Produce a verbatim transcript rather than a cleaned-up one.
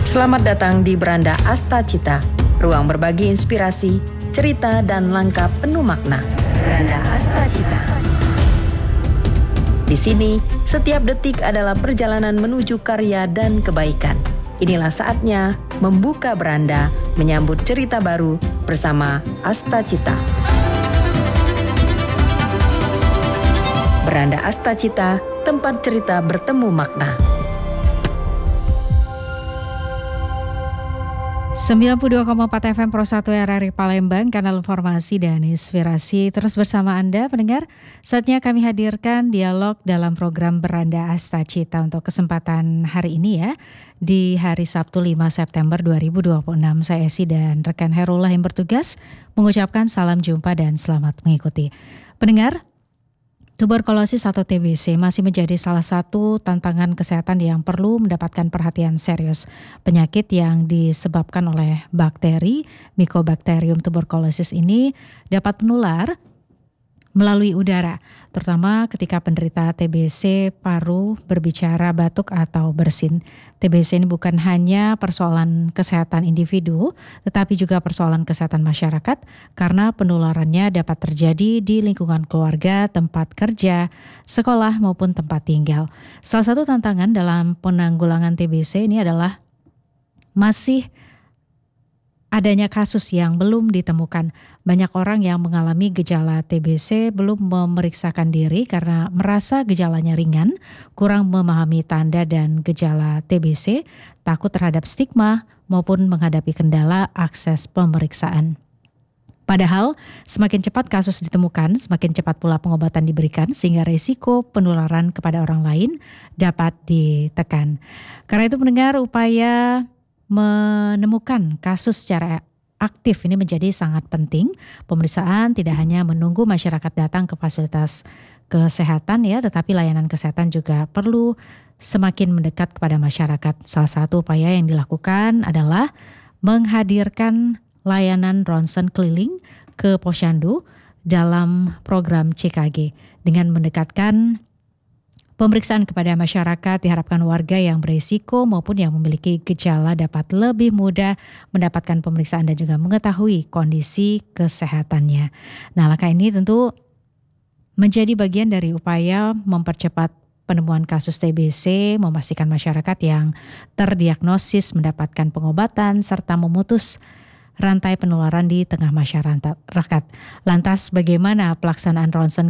Selamat datang di Beranda Asta Cita, ruang berbagi inspirasi, cerita dan langkah penuh makna. Beranda Asta Cita. Di sini, setiap detik adalah perjalanan menuju karya dan kebaikan. Inilah saatnya membuka beranda, menyambut cerita baru bersama Asta Cita. Beranda Asta Cita, tempat cerita bertemu makna. sembilan puluh dua koma empat F M Pro satu R R I Palembang, kanal informasi dan inspirasi. Terus bersama Anda pendengar, saatnya kami hadirkan dialog dalam program Beranda Asta Cita untuk kesempatan hari ini ya. Di hari Sabtu lima September dua ribu dua puluh enam, saya Esi dan rekan Herullah yang bertugas mengucapkan salam jumpa dan selamat mengikuti. Pendengar, tuberkulosis atau T B C masih menjadi salah satu tantangan kesehatan yang perlu mendapatkan perhatian serius. Penyakit yang disebabkan oleh bakteri Mycobacterium tuberculosis ini dapat menular melalui udara, terutama ketika penderita T B C paru berbicara, batuk atau bersin. T B C ini bukan hanya persoalan kesehatan individu, tetapi juga persoalan kesehatan masyarakat karena penularannya dapat terjadi di lingkungan keluarga, tempat kerja, sekolah maupun tempat tinggal. Salah satu tantangan dalam penanggulangan T B C ini adalah masih adanya kasus yang belum ditemukan. Banyak orang yang mengalami gejala T B C belum memeriksakan diri karena merasa gejalanya ringan, kurang memahami tanda dan gejala T B C, takut terhadap stigma maupun menghadapi kendala akses pemeriksaan. Padahal semakin cepat kasus ditemukan, semakin cepat pula pengobatan diberikan sehingga risiko penularan kepada orang lain dapat ditekan. Karena itu pendengar, upaya menemukan kasus secara aktif ini menjadi sangat penting. Pemeriksaan tidak hanya menunggu masyarakat datang ke fasilitas kesehatan ya, tetapi layanan kesehatan juga perlu semakin mendekat kepada masyarakat. Salah satu upaya yang dilakukan adalah menghadirkan layanan ronsen keliling ke posyandu dalam program C K G dengan mendekatkan pemeriksaan kepada masyarakat. Diharapkan warga yang berisiko maupun yang memiliki gejala dapat lebih mudah mendapatkan pemeriksaan dan juga mengetahui kondisi kesehatannya. Nah, langkah ini tentu menjadi bagian dari upaya mempercepat penemuan kasus T B C, memastikan masyarakat yang terdiagnosis mendapatkan pengobatan serta memutus rantai penularan di tengah masyarakat. Lantas bagaimana pelaksanaan ronsen